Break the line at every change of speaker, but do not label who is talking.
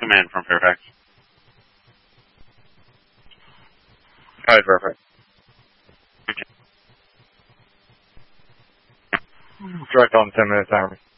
Command from Fairfax.
Hi, Fairfax. Direct on 10 minutes, Army.